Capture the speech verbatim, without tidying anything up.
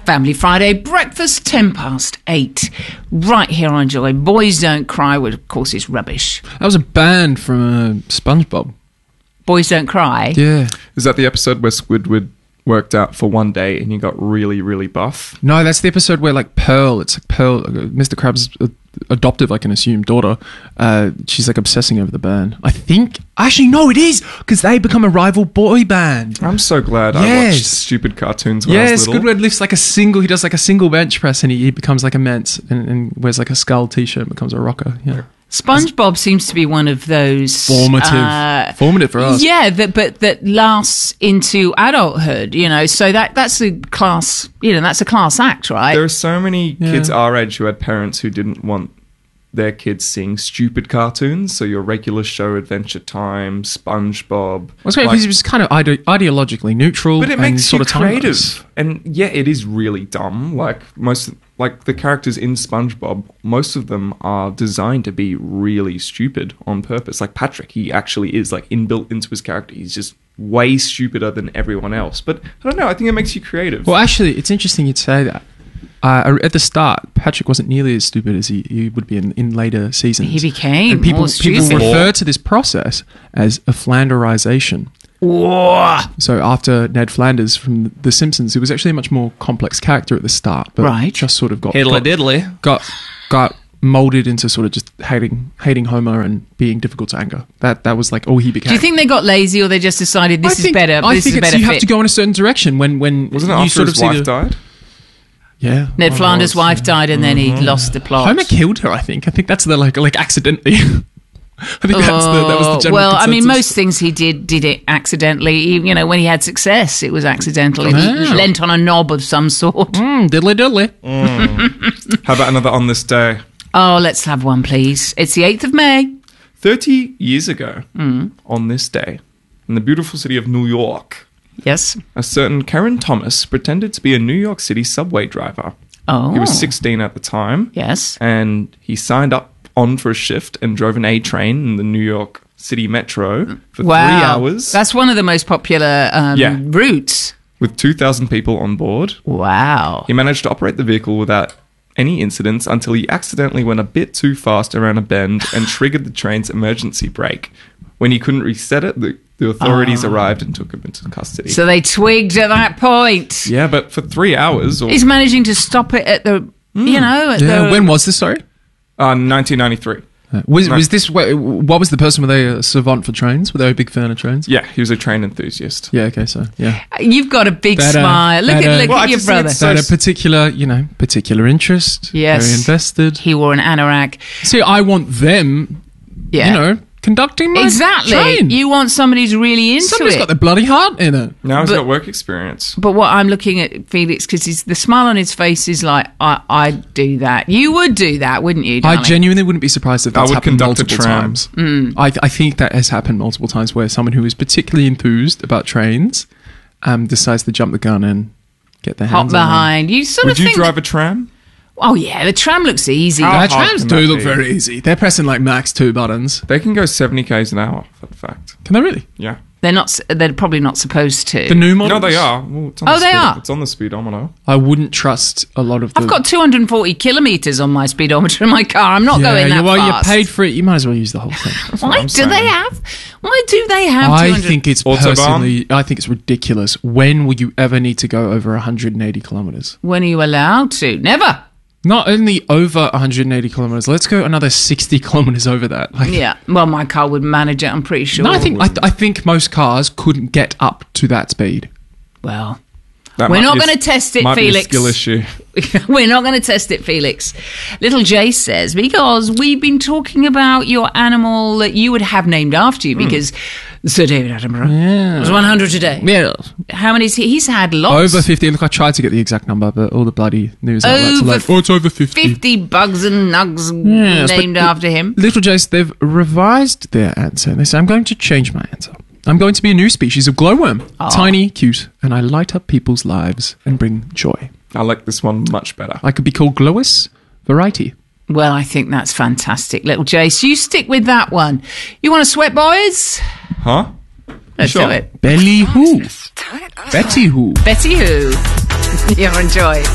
Family Friday breakfast, ten past eight, right here on Joy. Boys Don't Cry, which of course is rubbish. That was a band from uh, SpongeBob. Boys Don't Cry? Yeah. Is that the episode where Squidward worked out for one day and he got really, really buff? No, that's the episode where, like, Pearl, it's like Pearl, uh, Mister Krabs' uh, adoptive, like, an assumed daughter, uh, she's, like, obsessing over the band. I think, actually, no, it is, because they become a rival boy band. I'm so glad I Yes. watched stupid cartoons when I Yes, was little. Squidward lifts, like, a single, he does, like, a single bench press, and he, he becomes, like, immense, and, and wears, like, a skull t-shirt and becomes a rocker, yeah. SpongeBob seems to be one of those... Formative. Uh, Formative for us. Yeah, that, but that lasts into adulthood, you know, so that that's a class, you know, that's a class act, right? There are so many Yeah. kids our age who had parents who didn't want their kids seeing stupid cartoons. So your regular show, Adventure Time, SpongeBob. Well, it's great like- because it was kind of ide- ideologically neutral, But it and makes sort you of timeless. creative. And yeah, it is really dumb. Like most, like the characters in SpongeBob, most of them are designed to be really stupid on purpose. Like Patrick, he actually is like inbuilt into his character. He's just way stupider than everyone else. But I don't know. I think it makes you creative. Well, actually, it's interesting you'd say that. Uh, at the start, Patrick wasn't nearly as stupid as he, he would be in, in later seasons. He became and people, more people stupid. refer to this process as a Flanderization. Whoa. So after Ned Flanders from The Simpsons, he was actually a much more complex character at the start, but Right. just sort of got Hiddly got, diddly. got got molded into sort of just hating hating Homer and being difficult to anger. That that was like all he became. Do you think they got lazy or they just decided this I think, is better? I this think is a it's, better you fit? have to go in a certain direction when when Wasn't it you after sort his of see wife the, died? Yeah. Ned Oh, Flanders' right. wife died and then he lost the plot. Homer killed her, I think. I think that's the like like accidentally. I think that's the, that was the Oh, general well, I mean, consensus. most things he did did it accidentally. He, you know, when he had success, it was accidental. He Wow. lent on a knob of some sort. Mm, diddly diddly. How about another on this day? Oh, let's have one, please. It's the eighth of May. thirty years ago, Mm. on this day, in the beautiful city of New York, Yes. a certain Karen Thomas pretended to be a New York City subway driver. Oh. He was sixteen at the time. Yes. And he signed up on for a shift and drove an A train in the New York City Metro for Wow. three hours That's one of the most popular um, Yeah. routes. with two thousand people on board. Wow. He managed to operate the vehicle without any incidents until he accidentally went a bit too fast around a bend and triggered the train's emergency brake. When he couldn't reset it, the, the authorities arrived and took him into custody. So they twigged at that point. yeah, but for three hours, or He's managing to stop it at the, you know, at Yeah. the... When was this? Sorry. uh, nineteen ninety-three. Uh, Was No. was this what, what was the person? Were they a savant for trains? Were they a big fan of trains? Yeah, he was a train enthusiast. Yeah. Okay. So yeah. You've got a big Better, smile. Look better. at, look Well, I at your just think brother. it's They had a So- particular, you know, particular interest. Yes. Very invested. He wore an anorak. See, I want them, Yeah. you know, conducting my Exactly. train. You want somebody who's really into Somebody's it. got their bloody heart in it. Now he's But- got work experience. But what I'm looking at Felix, because the smile on his face is like, I, I'd do that. You would do that, wouldn't you, darling? I genuinely wouldn't be surprised if I that's would happened conduct a multiple tram. times. Mm. I, I think that has happened multiple times where someone who is particularly enthused about trains um, decides to jump the gun and get their Hop hands on them. behind. You sort Would of you think... drive a tram? Oh, yeah, the tram looks easy. How Uh, hard trams can do that look be? very easy. They're pressing like max two buttons. They can go seventy k's an hour, for the fact. Can they really? Yeah. They're not. s- They're probably not supposed to. The new No, models? they are. Well, it's on Oh, the they speedo- are? It's on the speedometer. I wouldn't trust a lot of the... I've got two hundred forty kilometres on my speedometer in my car. I'm not yeah, going that you, well, fast. you paid for it. You might as well use the whole thing. what Why I'm do they saying. have? Why do they have? I two hundred think it's Autobahn? personally... I think it's ridiculous. When will you ever need to go over one hundred eighty kilometres? When are you allowed to? Never. Not only over one hundred eighty kilometres, let's go another sixty kilometres over that. Like, Yeah. Well, my car would manage it. I'm pretty sure. No, I think I, I think most cars couldn't get up to that speed. Well, That we're might not be a- going to test it, might be a Felix. skill issue. We're not going to test it, Felix. Little Jace says, because we've been talking about your animal that you would have named after you, because Sir David Attenborough Yeah. was one hundred today. Yeah. How many is he? He's had lots. Over fifty. Look, I tried to get the exact number, but all the bloody news outlets are Over like, oh, it's over fifty. fifty bugs and nugs Yes, but named the- after him. Little Jace, they've revised their answer. They say, I'm going to change my answer. I'm going to be a new species of glowworm. Oh. Tiny, cute, and I light up people's lives and bring joy. I like this one much better. I could be called Glowis Variety. Well, I think that's fantastic, little Jace. You stick with that one. You want to sweat, boys? Huh? Let's Sure. do it. Belly who? Betty who? Betty who? You enjoy.